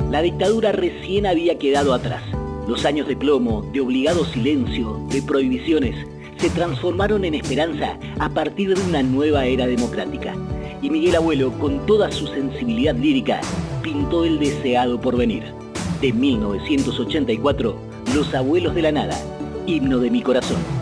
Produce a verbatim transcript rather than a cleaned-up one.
La dictadura recién había quedado atrás. Los años de plomo, de obligado silencio, de prohibiciones, se transformaron en esperanza a partir de una nueva era democrática. Y Miguel Abuelo, con toda su sensibilidad lírica, pintó el deseado porvenir. De mil novecientos ochenta y cuatro, Los Abuelos de la Nada, himno de mi corazón.